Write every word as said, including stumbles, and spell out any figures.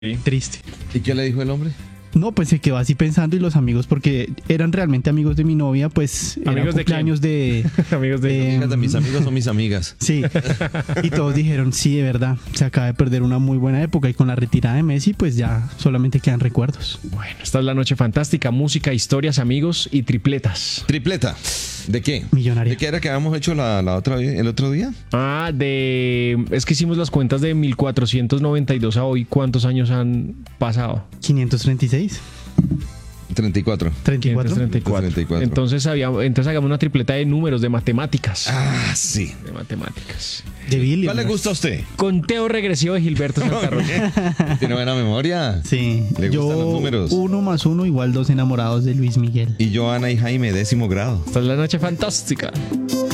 Triste. ¿Y qué le dijo el hombre? No, pues se quedó así pensando y los amigos, porque eran realmente amigos de mi novia, pues eran ¿Amigos de quién? cumpleaños de... Amigos de... eh, Amigas de mis amigos son mis amigas. Sí, y todos dijeron, sí, de verdad, se acaba de perder una muy buena época y con la retirada de Messi, pues ya solamente quedan recuerdos. Bueno, esta es la noche fantástica, música, historias, amigos y tripletas. Tripleta. ¿De qué? Millonaria. ¿De qué era que habíamos hecho la, la otra vez, el otro día? Ah, de... Es que hicimos las cuentas de mil cuatrocientos noventa y dos a hoy. ¿Cuántos años han pasado? quinientos treinta y seis, treinta y cuatro. treinta y cuatro. quinientos treinta y cuatro. treinta y cuatro. Entonces, había, entonces hagamos una tripleta de números, de matemáticas. Ah, sí. De matemáticas. De Billy. ¿Cuál le gusta a usted? Conteo regresivo de Gilberto Santa Rosa. Tiene buena memoria. Sí, Le yo gustan los números. uno más uno igual dos enamorados de Luis Miguel. Y yo, Ana y Jaime, décimo grado. Esta es la noche fantástica.